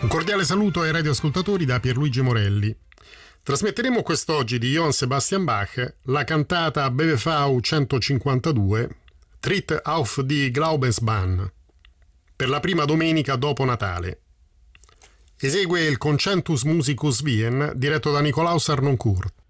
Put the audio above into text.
Un cordiale saluto ai radioascoltatori da Pierluigi Morelli. Trasmetteremo quest'oggi di Johann Sebastian Bach la cantata BWV 152 Tritt auf die Glaubensbahn per la prima domenica dopo Natale. Esegue il Concentus Musicus Wien diretto da Nikolaus Harnoncourt.